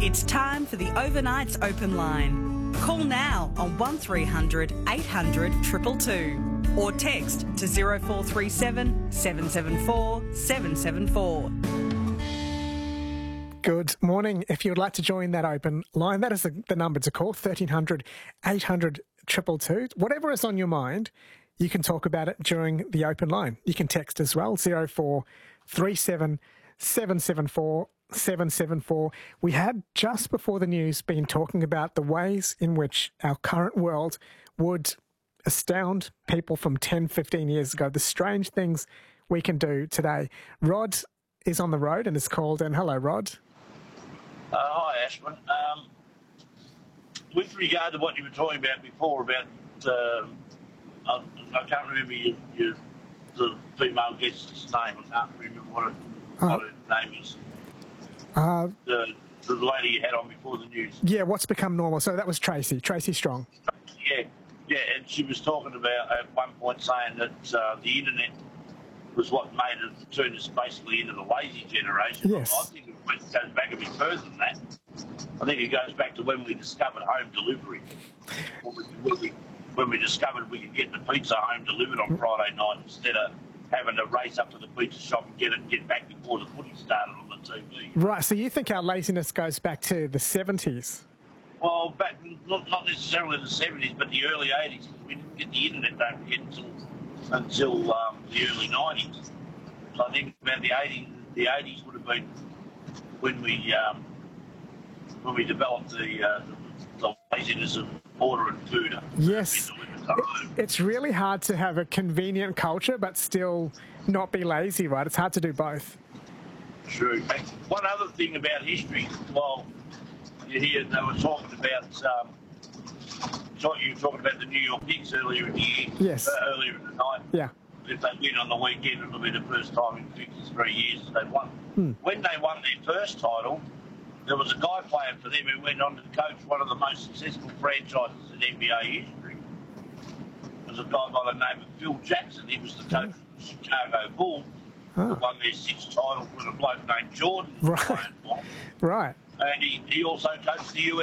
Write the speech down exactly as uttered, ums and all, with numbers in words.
It's time for the Overnight's Open Line. Call now on one three hundred eight hundred two two two or text to zero four three seven seven seven four seven seven four. Good morning. If you would like to join that open line, that is the, the number to call, thirteen hundred eight hundred two two two. Whatever is on your mind, you can talk about it during the open line. You can text as well, zero four three seven seven seven four seven seven four. We had, just before the news, been talking about the ways in which our current world would astound people from ten, fifteen years ago, the strange things we can do today. Rod is on the road and is called in. Hello, Rod. Uh, hi, Ashwin. Um, with regard to what you were talking about before about, uh, I, I can't remember your, your, the female guest's name. I can't remember what, it, uh, what her name is. Uh, the, the lady you had on before the news. Yeah, what's become normal. So that was Tracy, Tracy Strong. Yeah, yeah, and she was talking about at one point saying that uh, the internet was what made it turn us basically into the lazy generation. Yes. I think it goes back a bit further than that. I think it goes back to when we discovered home delivery. When we, when we discovered we could get the pizza home delivered on Friday night instead of having to race up to the pizza shop and get it and get back before the footy started on the T V. Right, so you think our laziness goes back to the seventies? Well, back not, not necessarily the seventies, but the early eighties. We didn't get the internet, don't forget, until until um, the early nineties. So I think about the eighties, the eighties would have been when we um, when we developed the, uh, the laziness of ordering food. Yes, it's really hard to have a convenient culture but still not be lazy, right? It's hard to do both. True. And one other thing about history, well, you hear they were talking about, um, you were talking about the New York Knicks earlier in the year. Yes. Uh, earlier in the night. Yeah. If they win on the weekend, it'll be the first time in fifty-three years they've won. Hmm. When they won their first title, there was a guy playing for them who went on to coach one of the most successful franchises in N B A history. There was a guy by the name of Phil Jackson. He was the coach of the Chicago Bulls. Oh. Who won their sixth title with a bloke named Jordan. Right. Right. And he, he also coached the U S